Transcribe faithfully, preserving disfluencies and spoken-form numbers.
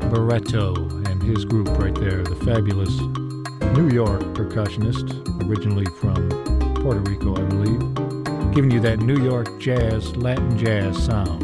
Barreto and his group right there, the fabulous New York percussionist, originally from Puerto Rico, I believe, giving you that New York jazz, Latin jazz sound.